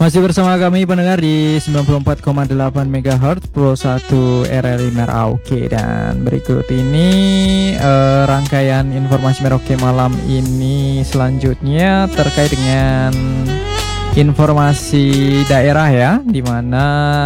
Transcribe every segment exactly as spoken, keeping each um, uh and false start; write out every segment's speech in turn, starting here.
Masih bersama kami pendengar di sembilan puluh empat koma delapan megahertz Pro satu R R I Merauke. Dan berikut ini eh, rangkaian informasi Merauke malam ini selanjutnya terkait dengan informasi daerah ya, dimana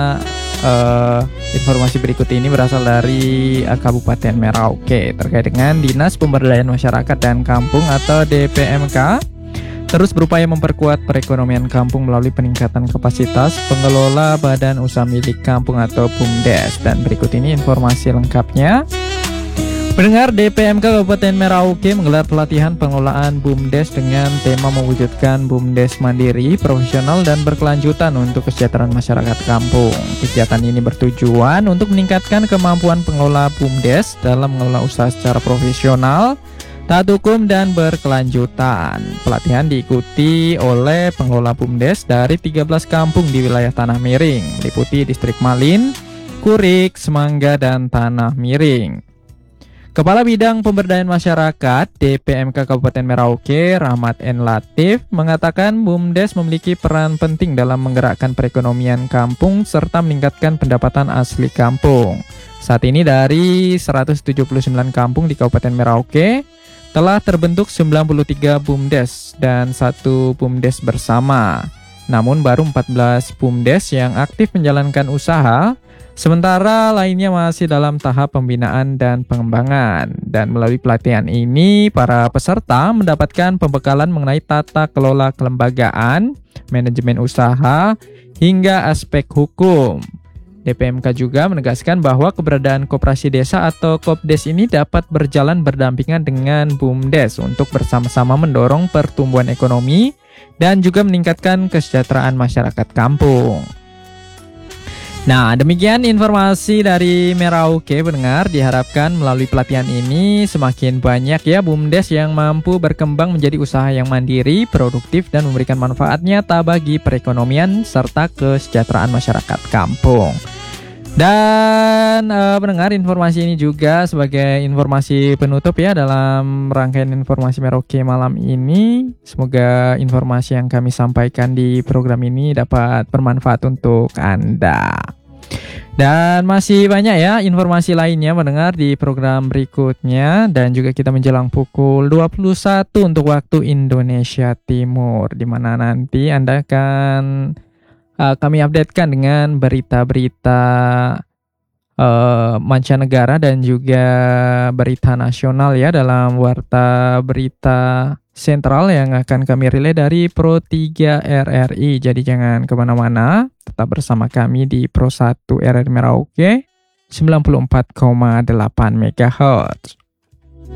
eh, informasi berikut ini berasal dari eh, Kabupaten Merauke terkait dengan Dinas Pemberdayaan Masyarakat dan Kampung atau D P M K terus berupaya memperkuat perekonomian kampung melalui peningkatan kapasitas pengelola badan usaha milik kampung atau BUMDes. Dan berikut ini informasi lengkapnya. Pendengar, D P M K Kabupaten Merauke menggelar pelatihan pengelolaan BUMDes dengan tema mewujudkan BUMDes mandiri, profesional, dan berkelanjutan untuk kesejahteraan masyarakat kampung. Kegiatan ini bertujuan untuk meningkatkan kemampuan pengelola BUMDes dalam mengelola usaha secara profesional, taat hukum, dan berkelanjutan. Pelatihan diikuti oleh pengelola BUMDes dari tiga belas kampung di wilayah Tanah Miring, meliputi Distrik Malin, Kurik, Semangga, dan Tanah Miring. Kepala Bidang Pemberdayaan Masyarakat D P M K Kabupaten Merauke, Rahmat N. Latif, mengatakan BUMDes memiliki peran penting dalam menggerakkan perekonomian kampung serta meningkatkan pendapatan asli kampung. Saat ini dari seratus tujuh puluh sembilan kampung di Kabupaten Merauke telah terbentuk sembilan puluh tiga BUMDes dan satu BUMDes bersama. Namun baru empat belas BUMDes yang aktif menjalankan usaha, sementara lainnya masih dalam tahap pembinaan dan pengembangan. Dan melalui pelatihan ini, para peserta mendapatkan pembekalan mengenai tata kelola kelembagaan, manajemen usaha, hingga aspek hukum. D P M K juga menegaskan bahwa keberadaan koperasi desa atau Kopdes ini dapat berjalan berdampingan dengan BUMDes untuk bersama-sama mendorong pertumbuhan ekonomi dan juga meningkatkan kesejahteraan masyarakat kampung. Nah, demikian informasi dari Merauke pendengar. Diharapkan melalui pelatihan ini semakin banyak ya BUMDes yang mampu berkembang menjadi usaha yang mandiri, produktif, dan memberikan manfaat nyata bagi perekonomian serta kesejahteraan masyarakat kampung. Dan uh, pendengar, informasi ini juga sebagai informasi penutup ya dalam rangkaian informasi Merauke malam ini. Semoga informasi yang kami sampaikan di program ini dapat bermanfaat untuk Anda. Dan masih banyak ya informasi lainnya mendengar di program berikutnya. Dan juga kita menjelang pukul dua puluh satu untuk waktu Indonesia Timur, di mana nanti Anda akan uh, kami updatekan dengan berita-berita uh, mancanegara dan juga berita nasional ya dalam Warta Berita Sentral yang akan kami relay dari Pro tiga R R I. Jadi jangan kemana-mana, tetap bersama kami di Pro satu R R I Merauke sembilan puluh empat koma delapan megahertz.